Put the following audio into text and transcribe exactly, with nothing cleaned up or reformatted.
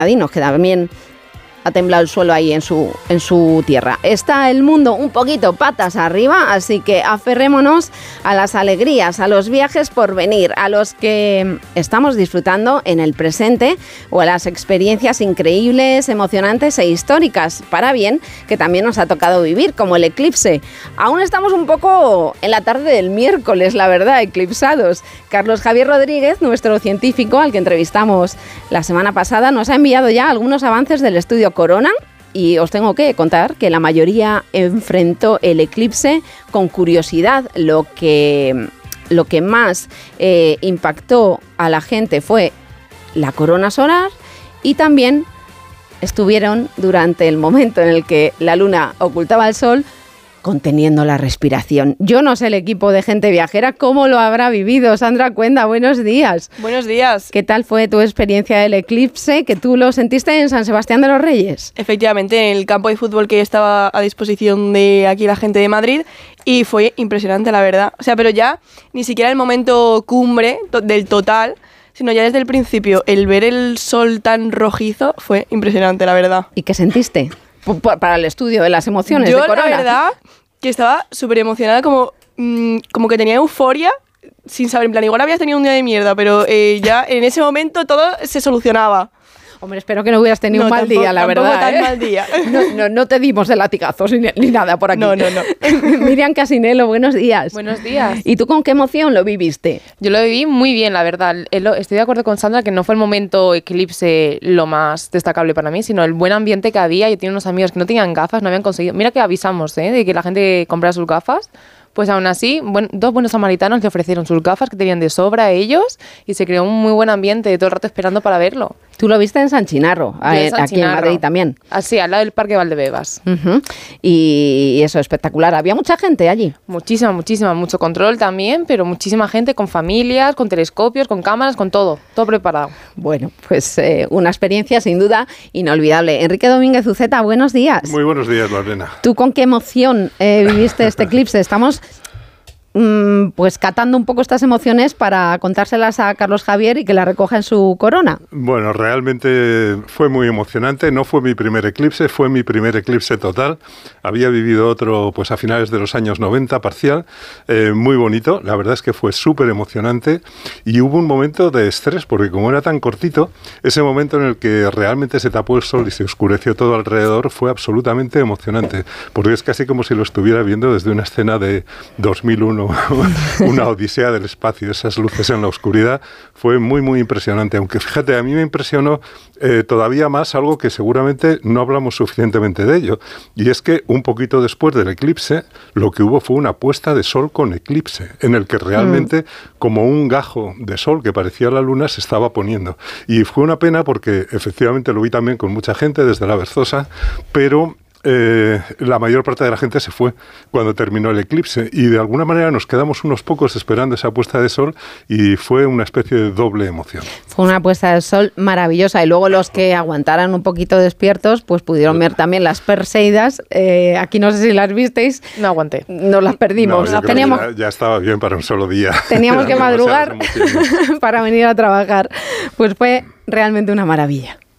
que también ha temblado el suelo ahí en su, en su tierra. Está el mundo un poquito patas arriba, así que aferrémonos a las alegrías, a los viajes por venir, a los que estamos disfrutando en el presente o a las experiencias increíbles, emocionantes e históricas, para bien, que también nos ha tocado vivir, como el eclipse. Aún estamos un poco en la tarde del miércoles, la verdad, eclipsados. Carlos Javier Rodríguez, nuestro científico, al que entrevistamos la semana pasada, nos ha enviado ya algunos avances del estudio Corona, y os tengo que contar que la mayoría enfrentó el eclipse con curiosidad. Lo que, lo que más eh, impactó a la gente fue la corona solar, y también estuvieron durante el momento en el que la luna ocultaba el sol conteniendo la respiración. Yo no sé el equipo de Gente Viajera cómo lo habrá vivido. Sandra Cuenda, buenos días. Buenos días. ¿Qué tal fue tu experiencia del eclipse, que tú lo sentiste en San Sebastián de los Reyes? Efectivamente, en el campo de fútbol que estaba a disposición de aquí la gente de Madrid, y fue impresionante, la verdad. O sea, pero ya ni siquiera el momento cumbre to- del total, sino ya desde el principio, el ver el sol tan rojizo fue impresionante, la verdad. ¿Y qué sentiste? Para el estudio de las emociones Yo, de Corona. la verdad, que estaba súper emocionada, como, mmm, como que tenía euforia, sin saber, en plan, igual habías tenido un día de mierda, pero eh, ya en ese momento todo se solucionaba. Hombre, espero que no hubieras tenido no, un mal tampoco, día, la tampoco verdad. tan ¿eh? mal día. No, no, no te dimos de latigazos ni, ni nada por aquí. No, no, no. Miriam Casinello, buenos días. Buenos días. ¿Y tú con qué emoción lo viviste? Yo lo viví muy bien, la verdad. Estoy de acuerdo con Sandra que no fue el momento eclipse lo más destacable para mí, sino el buen ambiente que había. Yo tenía unos amigos que no tenían gafas, no habían conseguido... Mira que avisamos, ¿eh?, de que la gente comprara sus gafas. Pues aún así, buen, dos buenos samaritanos le ofrecieron sus gafas, que tenían de sobra a ellos, y se creó un muy buen ambiente todo el rato esperando para verlo. Tú lo viste en San Chinarro, Yo en San aquí Chinarro. en Madrid también. Así, al lado del Parque Valdebebas. Uh-huh. Y eso, espectacular. ¿Había mucha gente allí? Muchísima, muchísima. Mucho control también, pero muchísima gente con familias, con telescopios, con cámaras, con todo. Todo preparado. Bueno, pues eh, una experiencia sin duda inolvidable. Enrique Domínguez Uceta, buenos días. Muy buenos días, Lorena. ¿Tú con qué emoción eh, viviste este eclipse? Estamos... pues catando un poco estas emociones para contárselas a Carlos Javier y que la recoja en su corona. Bueno, realmente fue muy emocionante. No fue mi primer eclipse, fue mi primer eclipse total. Había vivido otro pues a finales de los años noventa, parcial, eh, muy bonito. La verdad es que fue súper emocionante, y hubo un momento de estrés porque como era tan cortito, ese momento en el que realmente se tapó el sol y se oscureció todo alrededor fue absolutamente emocionante, porque es casi como si lo estuviera viendo desde una escena de dos mil uno, una odisea del espacio. Esas luces en la oscuridad fue muy muy impresionante, aunque fíjate, a mí me impresionó eh, todavía más algo que seguramente no hablamos suficientemente de ello, y es que un poquito después del eclipse lo que hubo fue una puesta de sol con eclipse, en el que realmente mm. como un gajo de sol que parecía la luna se estaba poniendo, y fue una pena porque efectivamente lo vi también con mucha gente desde la Berzosa, pero Eh, la mayor parte de la gente se fue cuando terminó el eclipse, y de alguna manera nos quedamos unos pocos esperando esa puesta de sol, y fue una especie de doble emoción. Fue una puesta de sol maravillosa, y luego los que aguantaran un poquito despiertos pues pudieron ver también las Perseidas. Eh, aquí no sé si las visteis. No aguanté. Nos las perdimos. No, yo creo teníamos, que ya, ya estaba bien para un solo día. Teníamos que madrugar para venir a trabajar. Pues fue realmente una maravilla.